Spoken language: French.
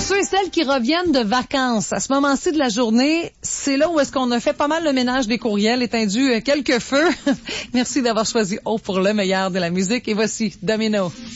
ceux et celles qui reviennent de vacances, à ce moment-ci de la journée, c'est là où est-ce qu'on a fait pas mal le ménage des courriels, étendu quelques feux. Merci d'avoir choisi O pour le meilleur de la musique. Et voici Domino.